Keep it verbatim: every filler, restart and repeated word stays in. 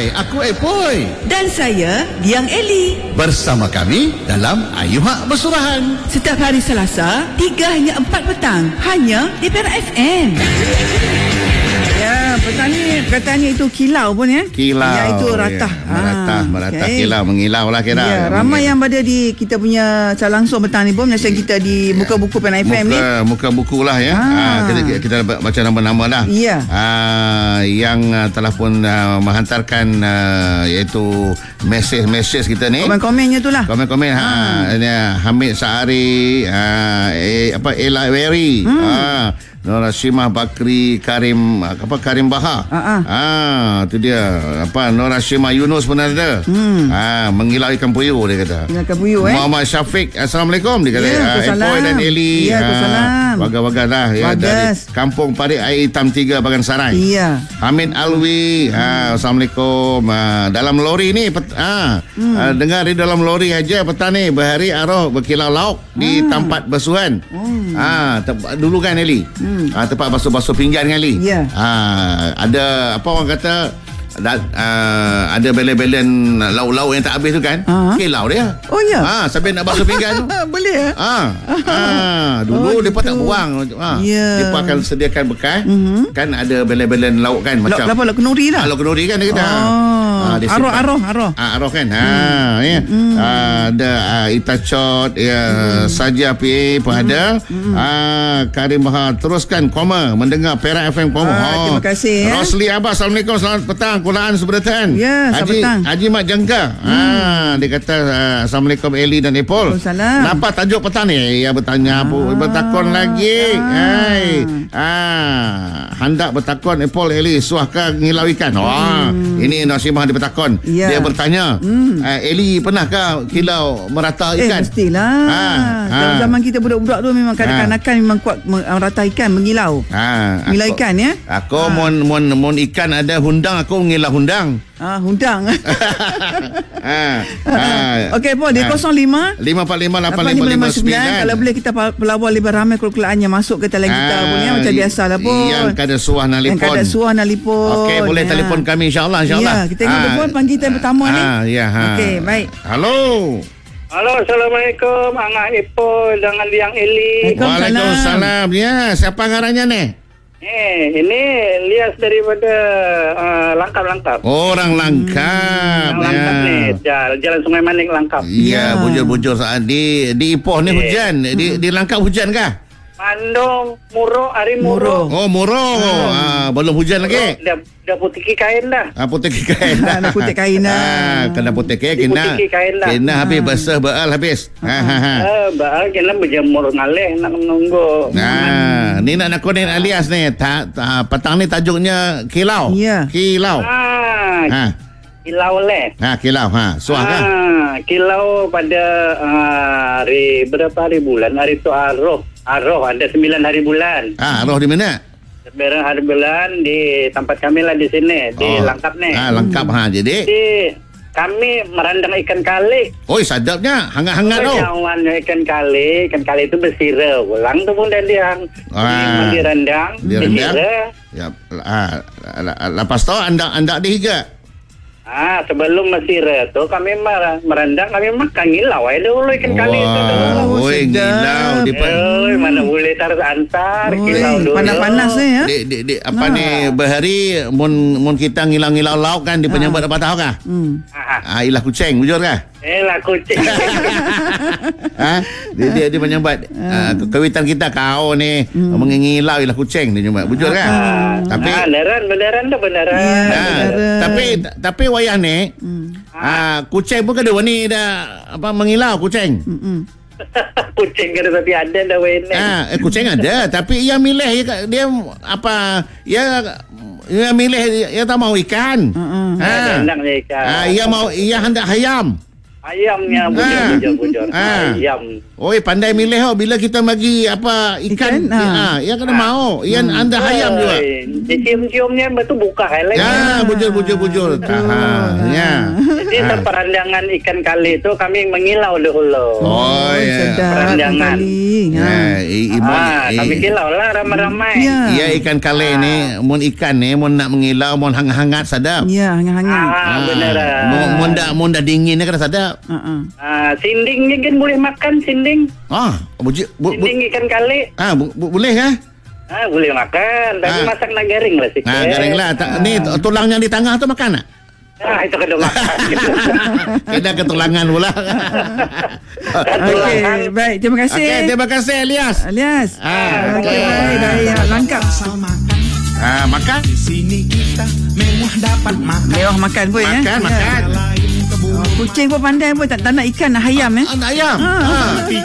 Hai, aku Epoi. Dan saya, Diang Eli. Bersama kami dalam Ayuhak Bersurahan. Setiap hari Selasa, tiga hingga empat petang. Hanya di Perak F M. Ya, petang ni katanya itu kilau pun ya. Kilau. Iaitu ratah. Ya, meratah, Ah, meratah okay. kilau, mengilau lah kira. Ya, ramai yang berada di kita punya cara langsung petang ni pun menyaksikan kita di muka buku Perak F M ni. Muka buku lah ya. Ah. Ah, kita, kita baca nama-nama dah. Ya. Ah, yang uh, telah pun uh, menghantarkan uh, iaitu mesej-mesej kita ni. Komen-komennya tu lah. Komen-komen ha, ha. Ini, Hamid Sa'ari, ha, eh, apa Ella Weri, hmm. ha, Nur Hashimah Bakri, Karim apa Karim Baha. Ha ah. Ah, tu dia. Apa Nur Hashimah Yunus pun ada. Hmm. Ah, mengilau ikan puyuh dia kata. Ikan puyuh eh. Muhammad Syafiq, Assalamualaikum dia kata. Ya, Epoi dan Eli. Ya, Waalaikumsalam. Baga-baga dah ya dari Kampung Parit Air Hitam tiga Bagan Sarai. Iya. Hamid Alwi, ha, Assalamualaikum. Ha, dalam lori ni pet, ha, hmm. ha, dengar di dalam lori aja petang ni berhari arah berkilau lauk hmm. di tempat basuhan. Hmm. Ha, te- dulu kan Eli. Hmm. Ha, tempat basuh-basuh pinggan kan Eli. Ya. Ha, ada apa orang kata da, uh, ada belen-belen lauk-lauk yang tak habis tu kan. Uh-huh. Kilau dia. Oh ya. Ha, sampai nak basuh pinggan tu. Boleh eh? Ha. Ha, dulu oh, depa gitu. tak buang. Ha. Yeah. Depa akan sediakan bekas. Uh-huh. Kan ada belen-belen lauk kan macam. Lauk apa? Lauk kenuri dah. Ha, lauk kenuri kan dia kata. Oh. Ha, Aroh, aroh, aroh. Ah, aroh kan. Ha, hmm. ya. Hmm. Ha, ada uh, Itacot ya hmm. saja P A pun hmm. ada. Hmm. Ah, Karim Baha teruskan koma mendengar Perak F M koma. Ah, oh. Terima kasih ya. Rosli Abbas, Assalamualaikum, selamat petang. Kulaan Seberatan. Ya, selamat Haji, petang. Haji Mat Jengka. Hmm. Ah, dia kata uh, Assalamualaikum Eli dan Epol. Waalaikumsalam. Kenapa tajuk petang ni? Ya bertanya apa? Ah. Bertakon lagi. Ah. Hai. Ah, hendak bertakon Epol Eli suahkah ngilau ikan? Wah, hmm. ini Nasimah dia bertakon. Ya. Dia bertanya, hmm. uh, Eli pernahkah kilau merata ikan? Eh, mestilah. Ha, ha. Zaman kita budak-budak tu memang kanak-kanakan memang kuat merata ikan, mengilau. Ha. Mengilau aku, ikan ya. Aku ha. mon mon mon ikan ada hundang, aku ngilau hundang. Ah, hundang. ha. ha. Okey, Paul, dia kosong lima lima empat lima lapan lima lima sembilan. Kalau boleh kita pelawar lebih ramai kul-kulaannya masuk ke talian kita pun ya, macam biasalah pun. Yang kada suah nalipon. Yang kada suah nalipon. Okey, boleh ya. Telefon kami insya-Allah insya-Allah. Ya, kita tengok ha. Telefon panggilan kita pertama ha. ni. Ha, ya, ha. Okey, baik. Halo. Halo, Assalamualaikum. Angah Epoi dengan Liang Eli. Waalaikumsalam. Ya, siapa ngarannya ni? Eh, ini Lias daripada uh, Langkap-Langkap. Orang Langkap. Hmm, Langkap ya. Ni, jalan, jalan Sungai Manik Langkap. Ya, ya. bujur-bujur saat di di Ipoh ni eh. hujan. Di di Langkap hujan kah? Mandong, Muro, hari Muro. Oh, Muro. Ah, belum hujan Muro, lagi. Dah dah putih kain dah. Ah, putih kain dah. Dah putih kain dah. Ah, kena putih kain kena. Putih kain dah. Kena habis basah baal habis. Ha ha ha. Ah, baal kena berjemur ngaleh nak menunggu. Nah, ni nak nakonin alias ni. Ta, ta, petang ni tajuknya kilau. Ya. Kilau. Ah. Ha. Kilau leh. Ha, kilau. Ha, suah kan? Ah, kilau pada uh, hari berapa hari bulan? Hari tu Aroh. Aroh ada sembilan hari bulan. Ah, Aroh di mana? Sembilan hari bulan di tempat kami lah di sini, di oh. Langkap ni. Ah, Langkap ha. Jadi Di kami merandang ikan kali. Oi, sadapnya. Hangat-hangat tu. Jauhan ikan kali, ikan kali itu bersira. Ulang tu pun dan dia ah, direndang, direndang. Ya, ah, lepas tu andak-andak dihiga. Ah, sebelum bersira tu kami merendang, kami makan ngilau aja dulu ikan kali itu. Oh, ngilau. Oh, mana boleh taruh antar kilau dulu. Panas-panas ni ya. Di, di, di, apa nah. ni berhari mun mun kita ngilau-ngilau lauk kan di penyambat apa tahu kah? Hmm. Ah, ilah kucing, bujur kah? Ilah kucing. Ha? Dia dia, dia menyambat uh, kewitan kita kau ni hmm. mengilau ilah kucing dia nyambat. Bujur kan? Ah, tapi ah, beneran beneran dah beneran. Ya, nah, beneran. Tapi tapi wayah ni hmm. ah, kucing pun kada wani dah apa mengilau kucing. Hmm. Kucing kada tapi ada dah wani. Ah, eh, kucing ada tapi ia milih dia, dia apa ia ia milih ia tak mau ikan. Hmm. Ha. Rendang ikan. Ah, ia mau ia hendak ayam. Ayamnya Ah. bujur-bujur-bujur. Ah. Ayam. Oi, pandai milih oh bila kita bagi apa ikan, Ikan, ah. ha, yang kena mau, yang anda ayam juga. Dia cium-ciumnya betul buka lagi. Ya, bujur-bujur-bujur. Aha, ya. Jadi Ah. perandangan ikan kali itu kami mengilau dahulu. Oh, ya. sedap. Perandangan. Kali. Ha. Ya, i- i- mon- Ah, i- kami kilau lah ramai-ramai. Ya. Ya, ikan kale ni, mon ikan ni, mon nak mengilau, mon hangat-hangat sadap. Ya, hangat-hangat. Ah, benar. Mon, mon dah mon dah dingin ni kena sadap. Ha ah. Ah, sindingnya kan boleh makan sinding. Ah, buji, bu, bu, Sinding ikan kali. ah, bu, bu, boleh kah? Ah, boleh makan. Tapi Ah. masak nak garing lah sikit. Ah, garing lah. Ta- Ni tu- tulang yang di tengah tu makan tak? Ah, itu kena makan. Kena ketulangan pula. Okey, baik. Terima kasih. Okey, terima kasih Elias. Alias. Ah, Okey, okey. baik. Baik. Ya, lengkap. Ah, makan. Di sini kita mewah dapat makan. Mewah makan pun ya. Makan, Ya. makan. Lain kebun. Kucing pun pandai pun tak, tak nak ikan, nak ayam eh. Ah, ayam. Ah. Ah.